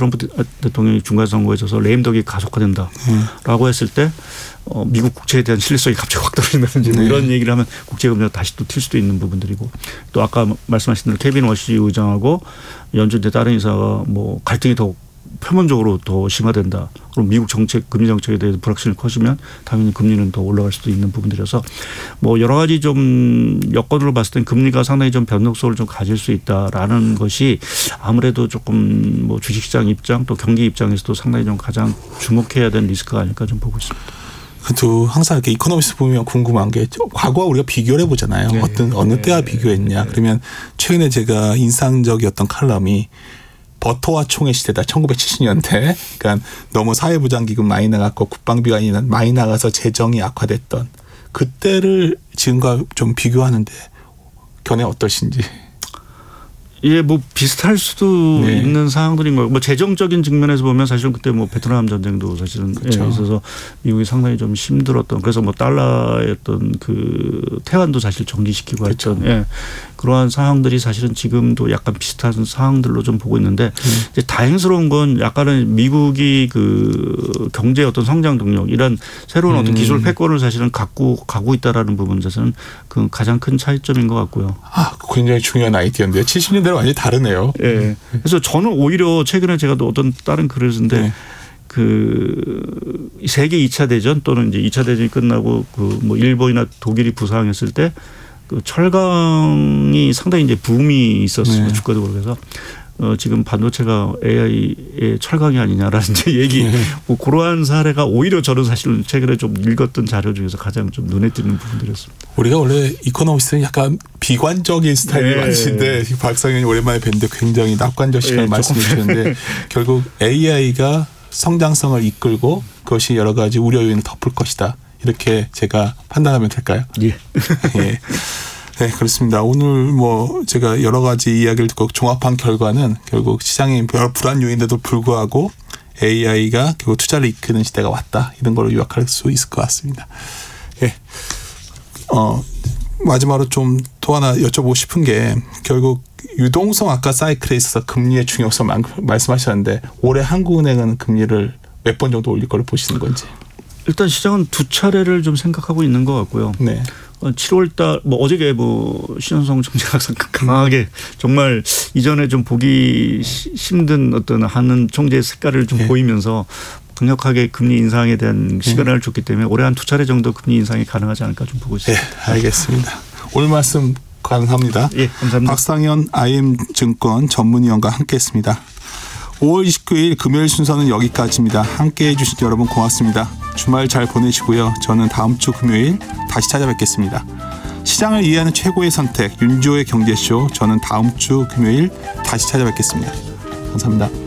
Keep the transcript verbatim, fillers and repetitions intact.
트럼프 대통령이 중간 선거에 져서 레임덕이 가속화된다라고 네. 했을 때 어, 미국 국채에 대한 신뢰성이 갑자기 확 떨어진다든지 네. 이런 얘기를 하면 국제금리가 다시 또 튈 수도 있는 부분들이고 또 아까 말씀하신 대로 케빈 워시 의장하고 연준의 다른 이사가 뭐 갈등이 더 표면적으로 더 심화된다. 그럼 미국 정책, 금리 정책에 대해서 불확실성이 커지면 당연히 금리는 더 올라갈 수도 있는 부분들이라서 뭐 여러 가지 좀 여건으로 봤을 땐 금리가 상당히 좀 변동성을 좀 가질 수 있다라는 것이 아무래도 조금 뭐 주식시장 입장 또 경기 입장에서도 상당히 좀 가장 주목해야 되는 리스크가 아닐까 좀 보고 있습니다. 그래도 항상 이렇게 이코노미스트 보면 궁금한 게 과거와 우리가 비교를 해보잖아요. 네. 어떤 어느 때와 네. 비교했냐. 네. 그러면 최근에 제가 인상적이었던 칼럼이 버터와 총의 시대다. 천구백칠십 년대. 그러니까 너무 사회보장기금 많이 나갔고 국방비가 많이 나가서 재정이 악화됐던 그때를 지금과 좀 비교하는데 견해 어떠신지. 예, 뭐 비슷할 수도 네. 있는 상황들인 거고, 뭐 재정적인 측면에서 보면 사실은 그때 뭐 베트남 전쟁도 사실은 그렇죠. 예, 있어서 미국이 상당히 좀 힘들었던, 그래서 뭐 달러의 어떤 그 태환도 사실 정지시키고 그렇죠. 했던 예, 그러한 상황들이 사실은 지금도 약간 비슷한 상황들로 좀 보고 있는데 음. 이제 다행스러운 건 약간은 미국이 그 경제의 어떤 성장 동력 이런 새로운 음. 어떤 기술 패권을 사실은 갖고 가고 있다라는 부분에서는 그 가장 큰 차이점인 것 같고요. 아, 굉장히 중요한 아이디어인데요. 칠십 년대로 완전히 다르네요. 예. 그래서 저는 오히려 최근에 제가 또 어떤 다른 글을 쓴데 네. 그 세계 이 차 대전 또는 이제 이 차 대전이 끝나고 그 뭐 일본이나 독일이 부상했을 때 그 철강이 상당히 이제 붐이 있었어요. 네. 주가적으로. 그래서 어 지금 반도체가 에이아이의 철강이 아니냐라는 이제 얘기 네. 뭐 그러한 사례가 오히려 저는 사실은 최근에 좀 읽었던 자료 중에서 가장 좀 눈에 띄는 부분들이었습니다. 우리가 원래 이코노미스트는 약간 비관적인 스타일이 네. 많으신데 박상현이 오랜만에 뵀는데 굉장히 낙관적 시간을 네, 말씀해 주셨는데 결국 에이아이가 성장성을 이끌고 그것이 여러 가지 우려 요인을 덮을 것이다. 이렇게 제가 판단하면 될까요? 예. 예. 네, 그렇습니다. 오늘 뭐 제가 여러 가지 이야기를 듣고 종합한 결과는 결국 시장의 여러 불안 요인에도 불구하고 에이아이가 결국 투자를 이끄는 시대가 왔다. 이런 걸로 요약할 수 있을 것 같습니다. 예. 어, 마지막으로 좀 또 하나 여쭤보고 싶은 게 결국 유동성 아까 사이클에 있어서 금리의 중요성 말씀하셨는데 올해 한국은행은 금리를 몇 번 정도 올릴 걸로 보시는 건지. 일단 시장은 두 차례를 좀 생각하고 있는 것 같고요. 네. 칠월 달, 뭐 어저께 뭐 신현성 총재가 강하게 정말 이전에 좀 보기 힘든 어떤 하는 총재의 색깔을 좀 네. 보이면서 강력하게 금리 인상에 대한 시그널을 네. 줬기 때문에 올해 한 두 차례 정도 금리 인상이 가능하지 않을까 좀 보고 있습니다. 네, 알겠습니다. 오늘 말씀 가능합니다. 예, 감사합니다. 박상현 아이엠증권 전문위원과 함께했습니다. 오월 이십구일 금요일 순서는 여기까지입니다. 함께해 주신 여러분 고맙습니다. 주말 잘 보내시고요. 저는 다음 주 금요일 다시 찾아뵙겠습니다. 시장을 이해하는 최고의 선택 윤지호의 경제쇼. 저는 다음 주 금요일 다시 찾아뵙겠습니다. 감사합니다.